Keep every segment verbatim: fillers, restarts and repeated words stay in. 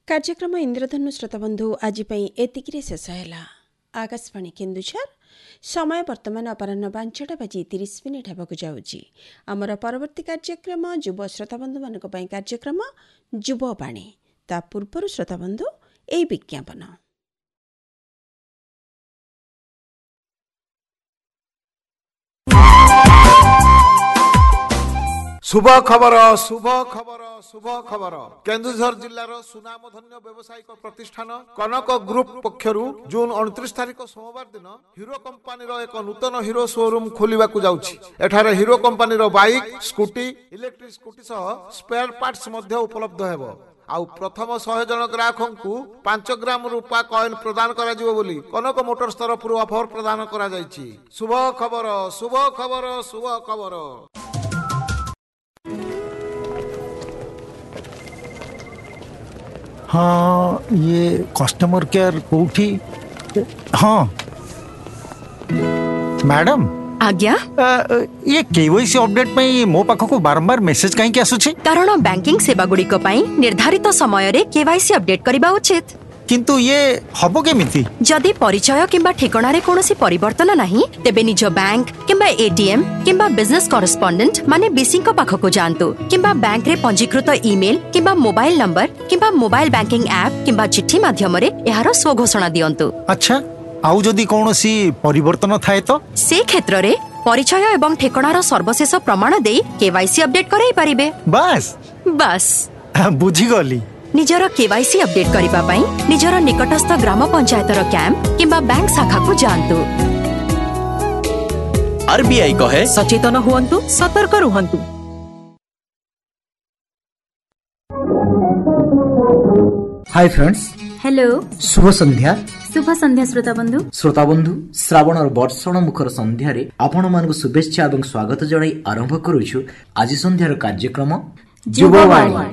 କାର୍ଯ୍ୟକ୍ରମ ଇନ୍ଦ୍ରଧନୁ ଶ୍ରୋତାବନ୍ଧୁ ଆଜି ପାଇଁ ଏତିକିରେ ଶେଷ ହେଲା। ଆକାଶବାଣୀ କେନ୍ଦୁଝର ସମୟ ବର୍ତ୍ତମାନ ଅପରାହ୍ନ ପାଞ୍ଚଟା ବାଜି ତିରିଶ ମିନିଟ୍ ହେବାକୁ ଯାଉଛି। ଆମର ପରବର୍ତ୍ତୀ କାର୍ଯ୍ୟକ୍ରମ ଯୁବ ଶ୍ରୋତାବନ୍ଧୁମାନଙ୍କ ପାଇଁ କାର୍ଯ୍ୟକ୍ରମ ଯୁବବାଣୀ। ତା ପୂର୍ବରୁ ଶ୍ରୋତାବନ୍ଧୁ ଏହି ବିଜ୍ଞାପନ। शुभ खबर शुभ खबर शुभ खबर केन्दुझर जिल्लार सुनामधन्य व्यावसायिक प्रतिष्ठान कनक ग्रुप पक्षरु जून उनतीस तारिख सोमवार दिन हीरो कंपनी एक नूतन हीरो शोरूम खोलिबाकु जाउछि। एठारे hero company bike scooty electric scooty सह स्पेयर पार्ट्स मध्य उपलब्ध हेबो। आउ प्रथम सौ जन ग्राहकंकु पांच ग्राम रूपा कॉइन प्रदान करा जिवो बोली कनक मोटर्स तरफरु ऑफर प्रदान करा जायछि। शुभ खबर शुभ खबर शुभ खबर। हाँ ये कस्टमर केयर कोठी। हाँ मैडम आज्ञा ये केवाईसी अपडेट में मो पाख को बारंबार मेसेज कहीं आसुछि कारण बैंकिंग सेवा गुडी को पाई निर्धारित समय रे केवाईसी अपडेट करबा उचित। किंतु ये हबो केमिति जदि परिचय किंबा ठिकाना रे कोनोसी परिवर्तन नाही तेबे निज बैंक किंबा एटीएम किंबा बिजनेस कॉरेस्पोंडेंट माने बीसी को पाख को जानतु किंबा बैंक रे पंजीकृत ईमेल किंबा मोबाइल नंबर किंबा मोबाइल बैंकिंग ऐप किंबा चिट्ठी माध्यम रे एहारो स्व घोषणा दियंतु। अच्छा आउ जदि कोनोसी परिवर्तन थाए तो से क्षेत्र रे परिचय एवं ठिकानार सर्वशेष प्रमाण देई केवाईसी अपडेट कराई परिबे। बस बस बुझी गली। निजर केवाईसी अपडेट करिबा पई निजर निकटस्थ ग्राम पंचायतर कैंप किंबा बैंक शाखा को जानतु। आरबीआई कहे सचेतन हुअन्तु सतर्क रुहन्तु। हाय फ्रेंड्स हेलो शुभ संध्या शुभ संध्या श्रोता बंधु श्रोता बंधु श्रावण और वर्षण मुखर संध्यारे आपण मानक शुभेच्छा एवं स्वागत जणाई आरंभ करूछु आज संध्यार कार्यक्रम युववाणी।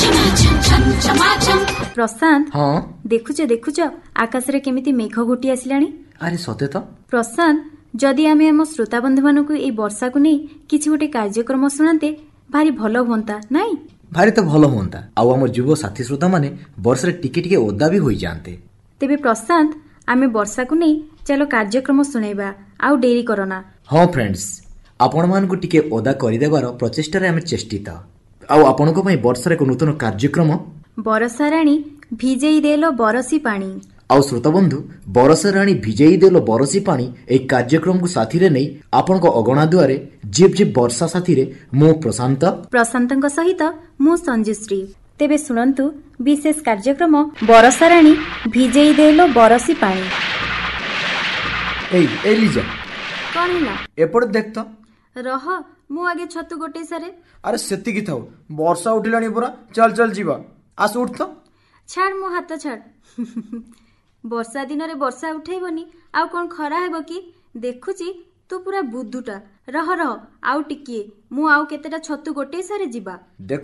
प्रशांत हाँ देखुच देखुच आकाश रे केमिति मेघ घोटी आसिलानी। अरे सते तो प्रशांत जदि आमे हम श्रोता बंधु मानक ए वर्षा को नै किछि गोटे कार्यक्रम सुनाते भारी भलो होंता नाही। भारी तो भलो होंता आउ हमर युव साथी श्रोता माने वर्षा रे टिके टिके ओदा भी होई जानते। तेबे प्रशांत आमे वर्षा को नै चलो कार्यक्रम सुनाइबा आउ देरी करना। हाँ फ्रेंड्स आपण मानक टिके ओदा करि देबार प्रचेष्टा रे आमे चेष्टित आउ आपनको पई वर्षा रे को नूतन कार्यक्रम बरसा रानी भिजेई देलो बरसी पानी। आउ श्रोता बंधु बरसा रानी भिजेई देलो बरसी पानी ए कार्यक्रम को साथी रे नै आपनको अगणा दुआरे जीप जीप वर्षा साथी रे मो प्रशांत प्रशांतଙ୍କ सहित मु संजुश्री। तेबे सुनंतु विशेष कार्यक्रम बरसा रानी भिजेई देलो बरसी पानी। एई ए लिजा कोन हैला एपड़ देख तो रह मु आगे छतु गोटे सारे। अरे सेति की थाउ वर्षा उठिलानी पूरा चल चल जीवा आस उठ तो छाड़ मो हाथ छाड़ वर्षा दिन रे वर्षा उठेबनी आउ कोन खरा हेबो की देखुची तू पूरा बुद्धुटा रह रह आउ टिकिए मु आउ केतेटा छतु गोटे सारे जीवा देख